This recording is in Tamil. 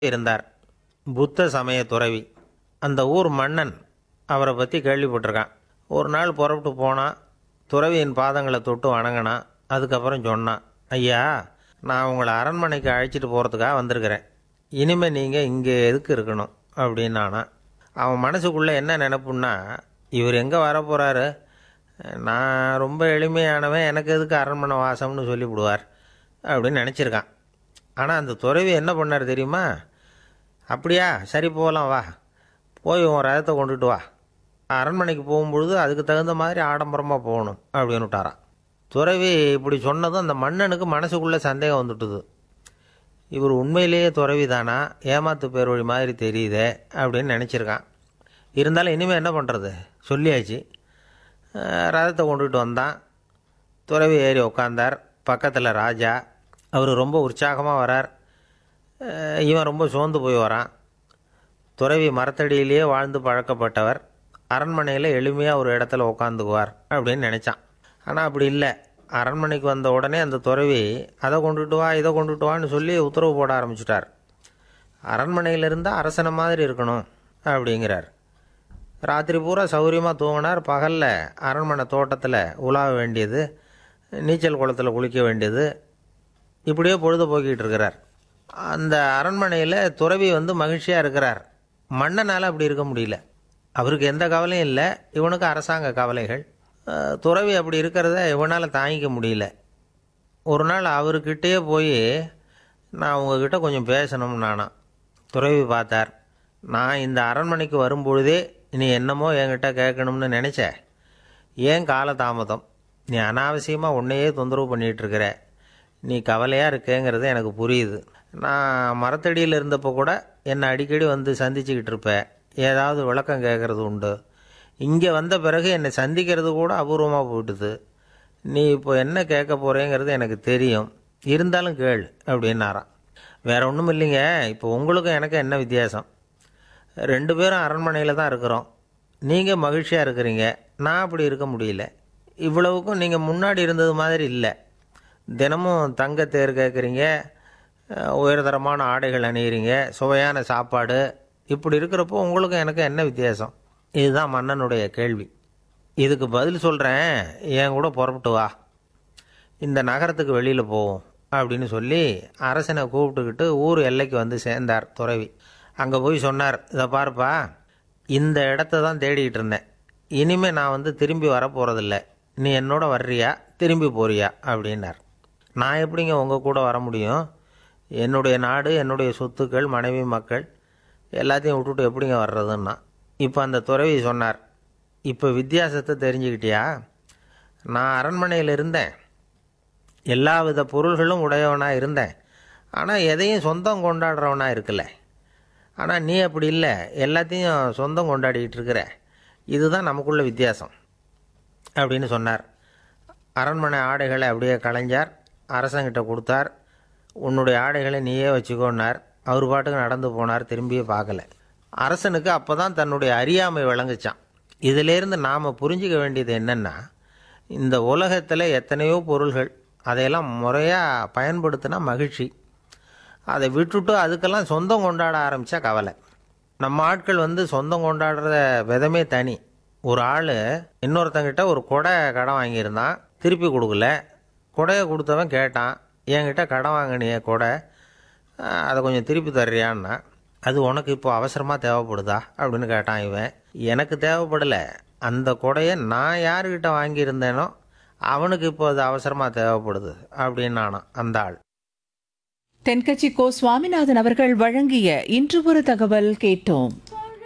இருந்தார். புத்த சமய துறவி. அந்த ஊர் மன்னன் அவரை பற்றி கேள்விப்பட்டிருக்கான். ஒரு நாள் புறப்பட்டு போனான். துறவியின் பாதங்களை தொட்டு வணங்கினான். அதுக்கப்புறம் சொன்னான், ஐயா, நான் உங்களை அரண்மனைக்கு அழைச்சிட்டு போகிறதுக்காக வந்திருக்கிறேன். இனிமேல் நீங்கள் இங்கே எதுக்கு இருக்கணும் அப்படின்னானா. அவன் மனசுக்குள்ளே என்ன நினைப்புன்னா, இவர் எங்கே வரப்போகிறாரு, நான் ரொம்ப எளிமையானவன், எனக்கு எதுக்கு அரண்மனை வாசம்னு சொல்லிவிடுவார் அப்படின்னு நினச்சிருக்கான். ஆனால் அந்த துறவி என்ன பண்ணார் தெரியுமா? அப்படியா, சரி போகலாம், வா, போய் உன் ரதத்தை கொண்டுட்டு வா, அரண்மனைக்கு போகும்பொழுது அதுக்கு தகுந்த மாதிரி ஆடம்பரமாக போகணும் அப்படின்னு விட்டாரான். துறவி இப்படி சொன்னதும் அந்த மன்னனுக்கு மனசுக்குள்ளே சந்தேகம் வந்துட்டுது. இவர் உண்மையிலேயே துறவி தானா, ஏமாத்து பேர் வழி மாதிரி தெரியுதே அப்படின்னு நினச்சிருக்கான். இருந்தாலும் இனிமேல் என்ன பண்ணுறது, சொல்லியாச்சு. ரதத்தை கொண்டுகிட்டு வந்தான். துறவி ஏறி உட்காந்தார். பக்கத்தில் ராஜா. அவர் ரொம்ப உற்சாகமாக வரார். இவன் ரொம்ப சோர்ந்து போய் வரான். துறவி மரத்தடியிலேயே வாழ்ந்து பழக்கப்பட்டவர். அரண்மனையில் எளிமையாக ஒரு இடத்துல உட்காந்துக்குவார் அப்படின்னு நினச்சான். ஆனால் அப்படி இல்லை. அரண்மனைக்கு வந்த உடனே அந்த துறவி அதை கொண்டுட்டு வா, இதை கொண்டுட்டு வான்னு சொல்லி உத்தரவு போட ஆரம்பிச்சிட்டார். அரண்மனையில் இருந்தால் அரசனை மாதிரி இருக்கணும் அப்படிங்கிறார். ராத்திரி பூரா சௌகரியமாக தூங்கினார். பகலில் அரண்மனை தோட்டத்தில் உலாவ வேண்டியது, நீச்சல் குளத்தில் குளிக்க வேண்டியது, இப்படியே பொழுது போக்கிட்டு இருக்கிறார். அந்த அரண்மனையில் துறவி மகிழ்ச்சியாக இருக்கிறார். மன்னனால் அப்படி இருக்க முடியல. அவருக்கு எந்த கவலையும் இல்லை, இவனுக்கு அரசாங்க கவலைகள். துறவி அப்படி இருக்கிறத இவனால் தாங்கிக்க முடியல. ஒரு நாள் அவர்கிட்டயே போய், நான் உங்ககிட்ட கொஞ்சம் பேசணும் நானா. துறவி பார்த்தார். நான் இந்த அரண்மனைக்கு வரும்பொழுதே நீ என்னமோ என்கிட்ட கேட்கணும்னு நினச்ச. ஏன் காலதாமதம்? நீ அனாவசியமாக உன்னையே தொந்தரவு பண்ணிகிட்ருக்கிற. நீ கவலையாக இருக்கேங்கிறது எனக்கு புரியுது. நான் மரத்தடியில் இருந்தப்போ கூட என்னை அடிக்கடி சந்திச்சுக்கிட்டு இருப்பேன். ஏதாவது விளக்கம் கேட்குறது உண்டு. இங்கே வந்த பிறகு என்னை சந்திக்கிறது கூட அபூர்வமாக போயிட்டுது. நீ இப்போ என்ன கேட்க போகிறேங்கிறது எனக்கு தெரியும், இருந்தாலும் கேள் அப்படின்னாராம். வேறு ஒன்றும் இல்லைங்க, இப்போ உங்களுக்கும் எனக்கு என்ன வித்தியாசம்? 2 பேரும் அரண்மனையில் தான் இருக்கிறோம். நீங்கள் மகிழ்ச்சியாக இருக்கிறீங்க, நான் அப்படி இருக்க முடியல. இவ்வளவுக்கும் நீங்கள் முன்னாடி இருந்தது மாதிரி இல்லை. தினமும் தங்கத்தேர் கேட்குறீங்க, உயர்தரமான ஆடைகள் அணிகிறீங்க, சுவையான சாப்பாடு. இப்படி இருக்கிறப்போ உங்களுக்கும் எனக்கு என்ன வித்தியாசம்? இதுதான் மன்னனுடைய கேள்வி. இதுக்கு பதில் சொல்கிறேன், என் கூட புறப்பட்டு வா, இந்த நகரத்துக்கு வெளியில் போவோம் அப்படின்னு சொல்லி அரசனை கூப்பிட்டுக்கிட்டு ஊர் எல்லைக்கு சேர்ந்தார் துறவி. அங்கே போய் சொன்னார், இதை பாருப்பா, இந்த இடத்த தான் தேடிக்கிட்டு இருந்தேன். இனிமேல் நான் திரும்பி வரப்போகிறதில்ல. நீ என்னோட வர்றியா, திரும்பி போறியா அப்படின்னார். நான் எப்படிங்க உங்கள் கூட வர முடியும்? என்னுடைய நாடு, என்னுடைய சொத்துக்கள், மனைவி, மக்கள் எல்லாத்தையும் விட்டுட்டு எப்படிங்க வர்றதுன்னா. இப்போ அந்த துறவி சொன்னார், இப்போ வித்தியாசத்தை தெரிஞ்சுக்கிட்டியா? நான் அரண்மனையில் இருந்தேன், எல்லா வித பொருள்களும் உடையவனாக இருந்தேன். ஆனால் எதையும் சொந்தம் கொண்டாடுறவனாக இருக்கல. ஆனால் நீ அப்படி இல்லை, எல்லாத்தையும் சொந்தம் கொண்டாடிக்கிட்டு இருக்கிற. இதுதான் நமக்குள்ள வித்தியாசம் அப்படின்னு சொன்னார். அரண்மனை ஆடைகளை அப்படியே களைஞ்சார். அரசங்கிட்ட கொடுத்தார். உன்னுடைய ஆடைகளை நீயே வச்சுக்கோன்னார். அவர் பாட்டுக்கு நடந்து போனார். திரும்பியே பார்க்கல. அரசனுக்கு அப்போ தான் தன்னுடைய அறியாமை விளங்குச்சான். இதிலேருந்து நாம் புரிஞ்சிக்க வேண்டியது என்னென்னா, இந்த உலகத்தில் எத்தனையோ பொருள்கள், அதையெல்லாம் முறையாக பயன்படுத்தினா மகிழ்ச்சி. அதை விட்டுட்டு அதுக்கெல்லாம் சொந்தம் கொண்டாட ஆரம்பித்தா கவலை. நம்ம ஆட்கள் சொந்தம் கொண்டாடுற விதமே தனி. ஒரு ஆள் இன்னொருத்தங்கிட்ட ஒரு கொடை கடன் வாங்கியிருந்தான், திருப்பி கொடுக்கல. கொடையை கொடுத்தவன் கேட்டான், என்கிட்ட கடன் வாங்கினிய கொடை, அதை கொஞ்சம் திருப்பி தர்றியான்னா. அது உனக்கு இப்போ அவசரமாக தேவைப்படுதா அப்படின்னு கேட்டான் இவன். எனக்கு தேவைப்படலை, அந்த கொடையை நான் யாருக்கிட்ட வாங்கியிருந்தேனோ அவனுக்கு இப்போ அது அவசரமாக தேவைப்படுது அப்படின்னானான் அந்த ஆள். தென்கட்சி கோ சுவாமிநாதன் அவர்கள் வழங்கிய இன்று ஒரு தகவல் கேட்டோம்.